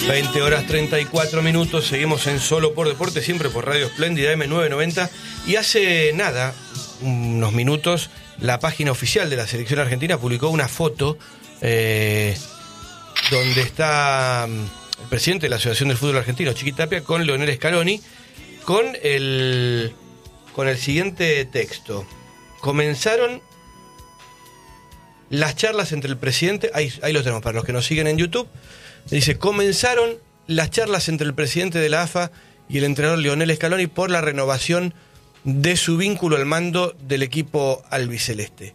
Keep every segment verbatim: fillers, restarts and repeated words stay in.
veinte horas treinta y cuatro minutos, seguimos en Solo por Deporte, siempre por Radio Espléndida eme novecientos noventa. Y hace nada, unos minutos, la página oficial de la selección argentina publicó una foto eh, donde está el presidente de la Asociación del Fútbol Argentino, Chiqui Tapia, con Leonel Scaloni, con el, con el siguiente texto. Comenzaron las charlas entre el presidente, ahí, ahí lo tenemos para los que nos siguen en YouTube. Dice, comenzaron las charlas entre el presidente de la A F A y el entrenador Leonel Scaloni por la renovación de su vínculo al mando del equipo albiceleste.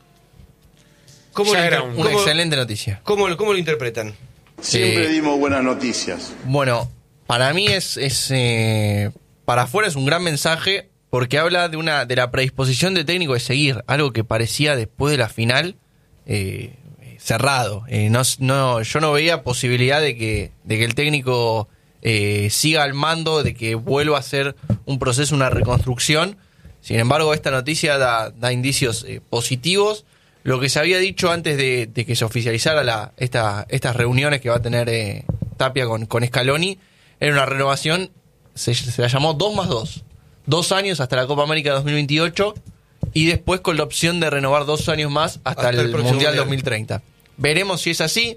¿Cómo ya lo era inter- un- cómo- Una excelente noticia. ¿Cómo, cómo lo interpretan? Siempre Eh, dimos buenas noticias. Bueno, para mí es, es eh, para afuera es un gran mensaje porque habla de una de la predisposición del técnico de seguir, algo que parecía después de la final eh, cerrado. Eh, no, no, yo no veía posibilidad de que, de que el técnico eh, siga al mando, de que vuelva a ser un proceso, una reconstrucción. Sin embargo, esta noticia da, da indicios eh, positivos. Lo que se había dicho antes de, de que se oficializara la, esta, estas reuniones que va a tener eh, Tapia con, con Scaloni, era una renovación, se, se la llamó dos más dos. Dos años hasta la Copa América dos mil veintiocho y después con la opción de renovar dos años más hasta, Hasta el el, próximo Mundial Mundial. dos mil treinta. Veremos si es así,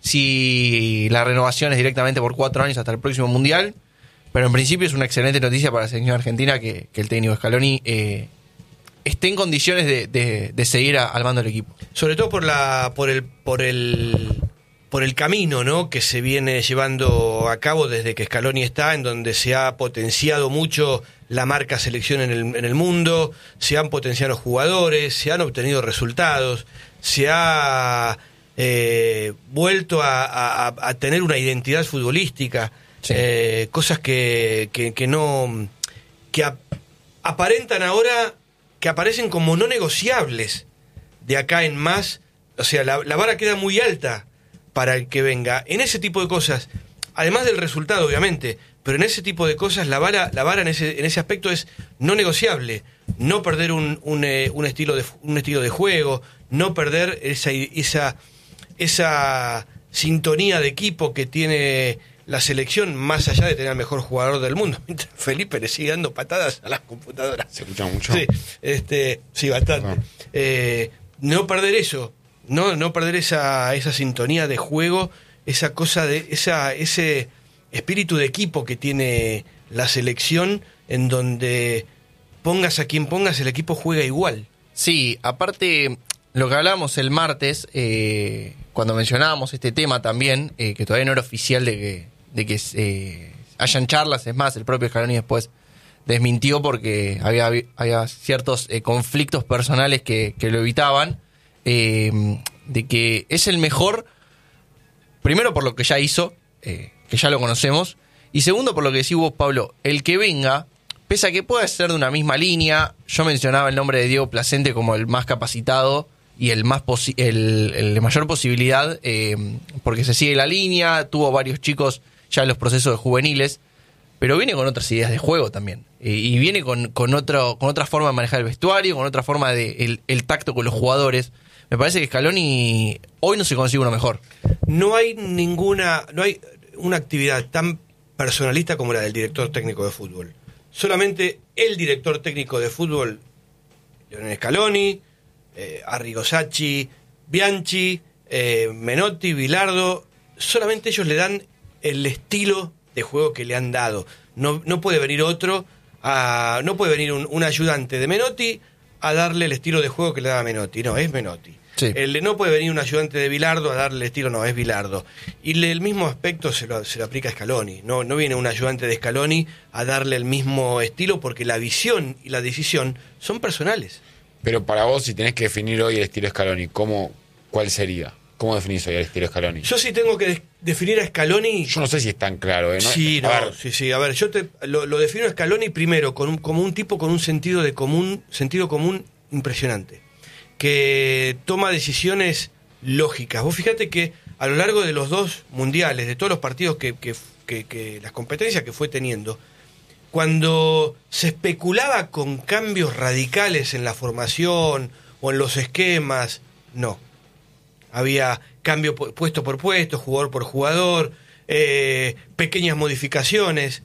si la renovación es directamente por cuatro años hasta el próximo Mundial, pero en principio es una excelente noticia para la selección argentina que, que el técnico Scaloni eh, esté en condiciones de, de, de seguir a, al mando del equipo. Sobre todo por la por el por el por el camino, ¿no?, que se viene llevando a cabo desde que Scaloni está, en donde se ha potenciado mucho la marca selección en el, en el mundo, se han potenciado los jugadores, se han obtenido resultados, se ha eh, vuelto a, a, a tener una identidad futbolística, Sí. eh, cosas que, que, que no que ap- aparentan ahora, que aparecen como no negociables de acá en más. O sea, la, la vara queda muy alta para el que venga. En ese tipo de cosas, además del resultado, obviamente, pero en ese tipo de cosas la vara, la vara en ese, en ese aspecto es no negociable. No perder un, un, eh, un estilo de un estilo de juego, no perder esa esa esa sintonía de equipo que tiene la selección, más allá de tener al mejor jugador del mundo. Mientras Felipe le sigue dando patadas a las computadoras. ¿Se escucha mucho? Sí, este, sí, bastante. Perdón. Eh, no perder eso, no, no perder esa, esa sintonía de juego, esa cosa de, esa, ese espíritu de equipo que tiene la selección, en donde pongas a quien pongas, el equipo juega igual. Sí, aparte, lo que hablábamos el martes, eh, cuando mencionábamos este tema también, eh, que todavía no era oficial de que, de que eh, hayan charlas, es más, el propio Scaloni después desmintió porque había, había ciertos eh, conflictos personales que, que lo evitaban, eh, de que es el mejor, primero por lo que ya hizo, eh, que ya lo conocemos, y segundo por lo que decís vos, Pablo, el que venga, pese a que pueda ser de una misma línea, yo mencionaba el nombre de Diego Placente como el más capacitado y el más posi- el, el de mayor posibilidad, eh, porque se sigue la línea, tuvo varios chicos ya en los procesos de juveniles, pero viene con otras ideas de juego también, eh, y viene con, con, otro, con otra forma de manejar el vestuario, con otra forma de el, el tacto con los jugadores. Me parece que Scaloni hoy no se consigue uno mejor. No hay ninguna, no hay una actividad tan personalista como la del director técnico de fútbol. Solamente el director técnico de fútbol, Leonel Scaloni, eh, Arrigo Sacchi, Bianchi, eh, Menotti, Bilardo, solamente ellos le dan el estilo de juego que le han dado. No, no puede venir otro, a, no puede venir un, un ayudante de Menotti a darle el estilo de juego que le daba Menotti. No, es Menotti. Sí. El, no puede venir un ayudante de Bilardo a darle el estilo, no, es Bilardo. Y le, el mismo aspecto se lo, se lo aplica a Scaloni. No, no viene un ayudante de Scaloni a darle el mismo estilo, porque la visión y la decisión son personales. Pero para vos, si tenés que definir hoy el estilo Scaloni, ¿cómo, ¿cuál sería? ¿Cómo definís hoy el estilo Scaloni? Yo sí tengo que de- definir a Scaloni. Yo no sé si es tan claro, ¿eh? ¿No? Sí, no, A ver, sí, sí. A ver, yo te, lo, lo defino a Scaloni primero con un, como un tipo con un sentido de común, sentido común impresionante, que toma decisiones lógicas. Vos fíjate que a lo largo de los dos mundiales, de todos los partidos que, que, que, que las competencias que fue teniendo, cuando se especulaba con cambios radicales en la formación o en los esquemas, no. Había cambio pu- puesto por puesto, jugador por jugador, eh, pequeñas modificaciones.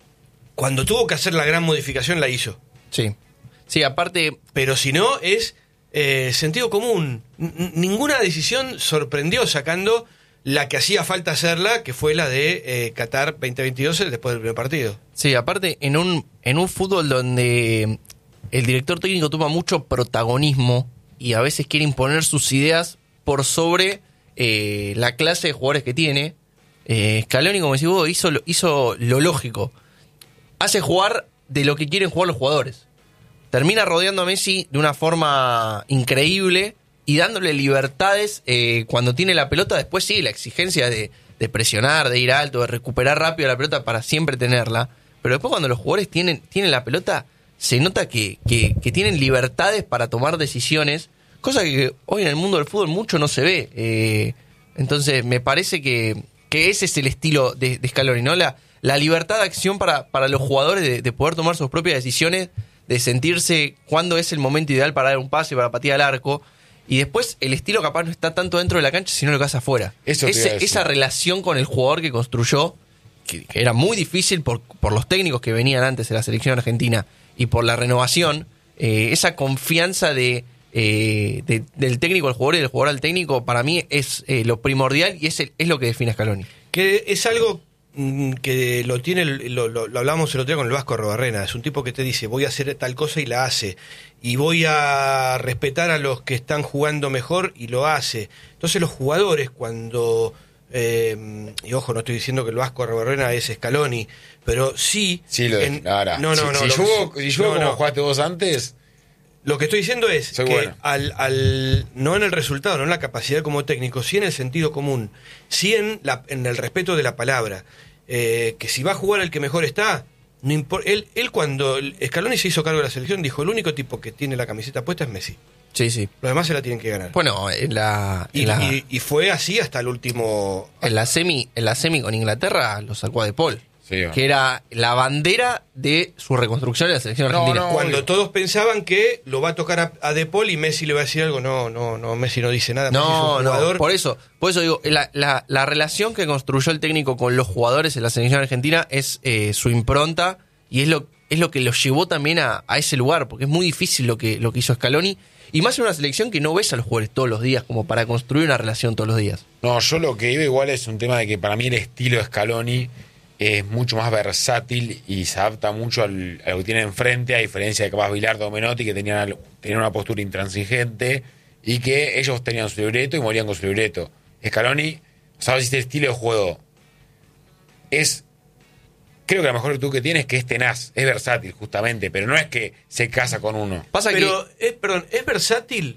Cuando tuvo que hacer la gran modificación la hizo. Sí, sí, aparte... Pero si no, es eh, sentido común. N- ninguna decisión sorprendió sacando la que hacía falta hacerla, que fue la de eh, Qatar veinte veintidós después del primer partido. Sí, aparte, en un, en un fútbol donde el director técnico toma mucho protagonismo y a veces quiere imponer sus ideas por sobre eh, la clase de jugadores que tiene, eh, Scaloni, como decís vos, hizo, lo- hizo lo lógico. Hace jugar de lo que quieren jugar los jugadores. Termina rodeando a Messi de una forma increíble y dándole libertades eh, cuando tiene la pelota. Después sí, la exigencia de, de presionar, de ir alto, de recuperar rápido la pelota para siempre tenerla. Pero después cuando los jugadores tienen, tienen la pelota, se nota que, que, que tienen libertades para tomar decisiones, cosa que hoy en el mundo del fútbol mucho no se ve. Eh, entonces me parece que, que ese es el estilo de, de Scaloni, ¿no? La, la libertad de acción para, para los jugadores de, de poder tomar sus propias decisiones, de sentirse cuándo es el momento ideal para dar un pase, para patear al arco. Y después el estilo capaz no está tanto dentro de la cancha, sino lo que hace afuera. Eso te iba a Ese, decir. esa relación con el jugador que construyó, que, que era muy difícil por, por los técnicos que venían antes de la selección argentina y por la renovación, eh, esa confianza de, eh, de- del técnico al jugador y del jugador al técnico, para mí es eh, lo primordial y es, el- es lo que define a Scaloni. Que es algo mm, que lo tiene, lo, lo, lo hablamos el otro día con el Vasco Arrobarrena. Es un tipo que te dice, voy a hacer tal cosa y la hace. Y voy a respetar a los que están jugando mejor y lo hace. Entonces los jugadores cuando... Eh, y ojo, no estoy diciendo que el Vasco Arrobarrena es Scaloni, pero sí... Sí, lo en- de, ahora. no, no, si, no. Si lo que- yo, si yo no, como no. jugaste vos antes, Lo que estoy diciendo es Soy que bueno. al, al no en el resultado, no en la capacidad como técnico, sí en el sentido común, sí en, la, en el respeto de la palabra, eh, que si va a jugar el que mejor está, no impor- él, él cuando Scaloni se hizo cargo de la selección dijo, el único tipo que tiene la camiseta puesta es Messi, Sí, sí. los demás se la tienen que ganar. Bueno, en la, en y, la, y- y fue así hasta el último... en la semi, en la semi con Inglaterra lo sacó a De Paul, Sí, va. que era la bandera de su reconstrucción de la selección No, argentina. no. Cuando obvio. todos pensaban que lo va a tocar a, a De Paul y Messi le va a decir algo, no, no, no, Messi no dice nada, Messi es No, un no, jugador. por eso, por eso digo, la, la, la relación que construyó el técnico con los jugadores en la selección argentina es eh, su impronta y es lo, es lo que los llevó también a, a ese lugar, porque es muy difícil lo que, lo que hizo Scaloni, y más en una selección que no ves a los jugadores todos los días, como para construir una relación todos los días. no, yo lo que digo igual es un tema de que para mí el estilo de Scaloni es mucho más versátil y se adapta mucho al, a lo que tiene enfrente, a diferencia de capaz Bilardo o Menotti, que tenían, al- tenían una postura intransigente y que ellos tenían su libreto y morían con su libreto. Scaloni, sabes si este estilo de juego es, creo que la mejor virtud que tiene es que es tenaz, es versátil justamente, pero no es que se casa con uno. Pasa Pero, es, perdón, es versátil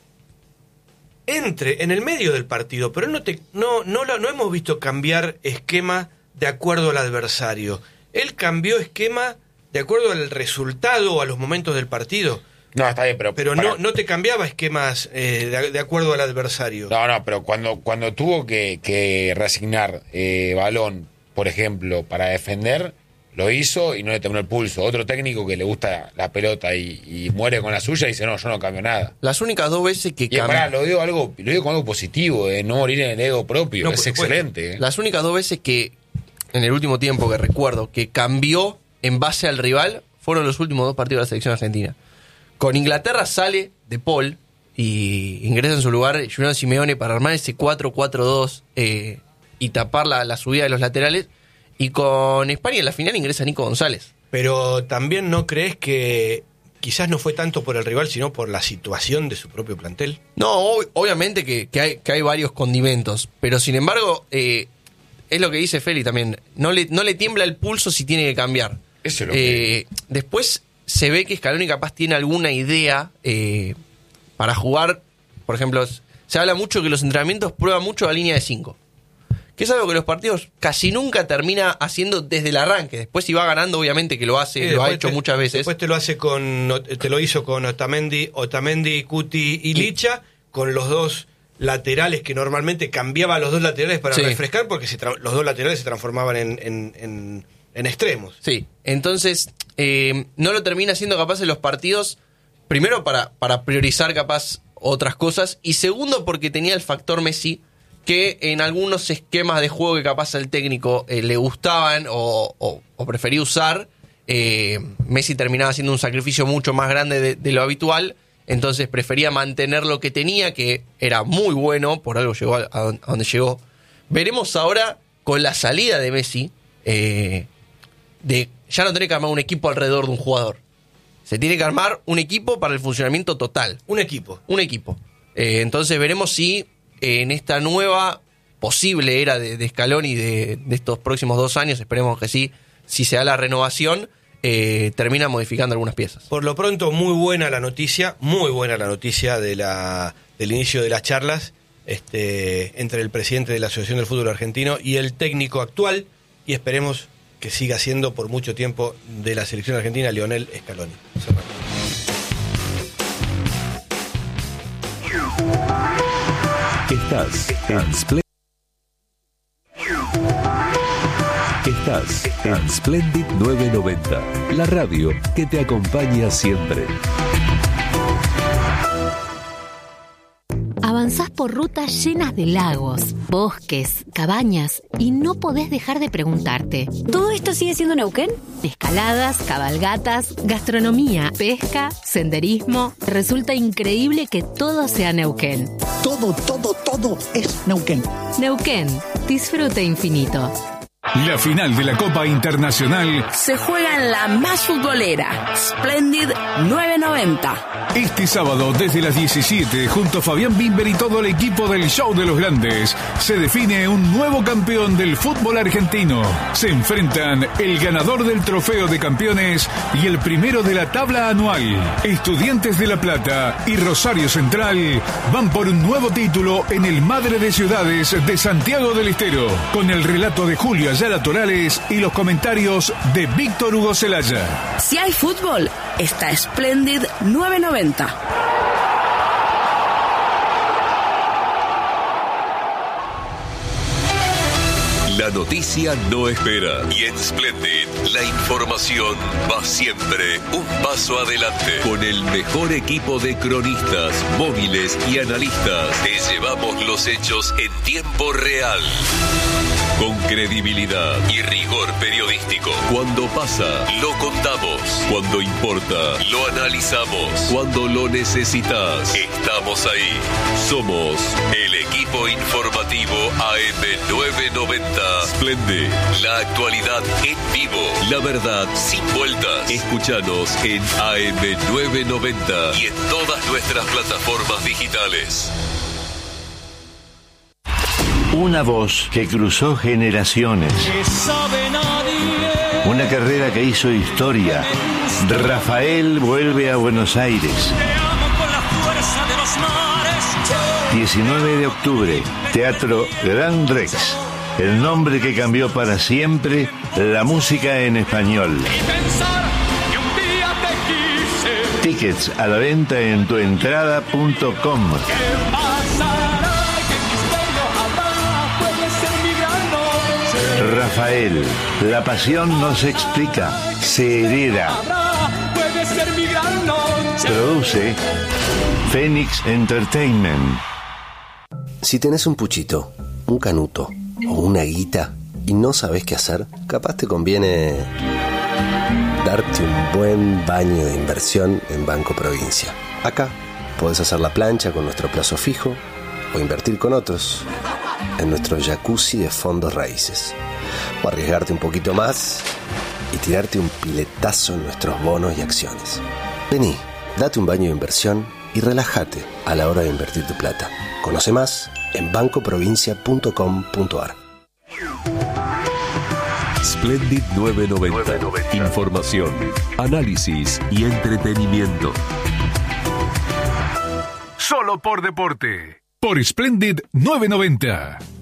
entre en el medio del partido, pero no te no no lo- no hemos visto cambiar esquema de acuerdo al adversario. Él cambió esquema de acuerdo al resultado o a los momentos del partido, No, está bien, pero... pero para- no no te cambiaba esquemas eh, de, de acuerdo al adversario. No, no, pero cuando, cuando tuvo que, que reasignar eh, balón, por ejemplo, para defender, lo hizo y no le tembló el pulso. Otro técnico que le gusta la pelota y, y muere con la suya dice, no, yo no cambio nada. que las únicas dos veces que Y pará, cambió, lo digo algo, lo digo con algo positivo, de no morir en el ego propio. No, es por supuesto. excelente. ¿eh? las únicas dos veces que en el último tiempo que recuerdo que cambió en base al rival fueron los últimos dos partidos de la selección argentina. Con Inglaterra sale De Paul y ingresa en su lugar Julián Simeone para armar ese cuatro cuatro dos eh, y tapar la, la subida de los laterales. Y con España en la final ingresa Nico González. Pero también no crees que quizás no fue tanto por el rival, sino por la situación de su propio plantel. No, ob- obviamente que, que hay, que hay varios condimentos, pero sin embargo, eh, es lo que dice Feli también, no le, no le tiembla el pulso si tiene que cambiar. Eso es lo Eh, Después se ve que Scaloni capaz tiene alguna idea eh, para jugar, por ejemplo, se habla mucho que los entrenamientos prueban mucho la línea de cinco. Que es algo que los partidos casi nunca termina haciendo desde el arranque. Después si va ganando, obviamente que lo hace, Sí, lo ha después hecho te- muchas veces. Después te lo hace con te lo hizo con Otamendi, Otamendi, Cuti y Licha, con los dos laterales que normalmente cambiaba los dos laterales para Sí. refrescar porque se tra- los dos laterales se transformaban en, en, en- en extremos. Sí, entonces eh, no lo termina siendo capaz en los partidos, primero para, para priorizar capaz otras cosas, y segundo porque tenía el factor Messi que en algunos esquemas de juego que capaz al técnico eh, le gustaban o, o, o prefería usar, eh, Messi terminaba haciendo un sacrificio mucho más grande de, de lo habitual, entonces prefería mantener lo que tenía, que era muy bueno, por algo llegó a, a donde llegó. Veremos ahora, con la salida de Messi, eh, de ya no tener que armar un equipo alrededor de un jugador. Se tiene que armar un equipo para el funcionamiento total. Un equipo. Un equipo. Eh, entonces veremos si eh, en esta nueva posible era de, de Scaloni de, de estos próximos dos años, esperemos que sí, si se da la renovación, eh, termina modificando algunas piezas. Por lo pronto, muy buena la noticia, muy buena la noticia de la, del inicio de las charlas este, entre el presidente de la Asociación del Fútbol Argentino y el técnico actual, y esperemos que siga siendo por mucho tiempo de la selección argentina, Lionel Scaloni. Estás en Splendid. Estás en Splendid novecientos noventa, la radio que te acompaña siempre. Avanzás por rutas llenas de lagos, bosques, cabañas y no podés dejar de preguntarte: ¿todo esto sigue siendo Neuquén? Escaladas, cabalgatas, gastronomía, pesca, senderismo. Resulta increíble que todo sea Neuquén. Todo, todo, todo es Neuquén. Neuquén, disfrute infinito. La final de la Copa Internacional se juega en la más futbolera, Splendid novecientos noventa. Este sábado desde las diecisiete, junto a Fabián Bimber y todo el equipo del Show de los Grandes, se define un nuevo campeón del fútbol argentino. Se enfrentan el ganador del Trofeo de Campeones y el primero de la tabla anual. Estudiantes de La Plata y Rosario Central van por un nuevo título en el Madre de Ciudades de Santiago del Estero, con el relato de Julio Ayala Torales y los comentarios de Víctor Hugo Celaya. Si hay fútbol, está Splendid novecientos noventa. La noticia no espera y en Splendid la información va siempre un paso adelante. Con el mejor equipo de cronistas, móviles y analistas, te llevamos los hechos en tiempo real. Con credibilidad y rigor periodístico. Cuando pasa, lo contamos. Cuando importa, lo analizamos. Cuando lo necesitas, estamos ahí. Somos el equipo informativo A M novecientos noventa. Splendid, la actualidad en vivo. La verdad sin vueltas. Escúchanos en A M novecientos noventa y en todas nuestras plataformas digitales. Una voz que cruzó generaciones. Una carrera que hizo historia. Rafael vuelve a Buenos Aires. diecinueve de octubre, Teatro Gran Rex. El nombre que cambió para siempre la música en español. Tickets a la venta en tuentrada punto com. Rafael, la pasión no se explica, se hereda. Produce Phoenix Entertainment. Si tenés un puchito, un canuto o una guita y no sabés qué hacer, capaz te conviene darte un buen baño de inversión en Banco Provincia. Acá podés hacer la plancha con nuestro plazo fijo o invertir con otros en nuestro jacuzzi de fondos raíces, o arriesgarte un poquito más y tirarte un piletazo en nuestros bonos y acciones. Vení, date un baño de inversión y relájate a la hora de invertir tu plata. Conoce más en banco provincia punto com punto a r. Splendid novecientos noventa. Información, análisis y entretenimiento. Solo por deporte. Por Splendid novecientos noventa.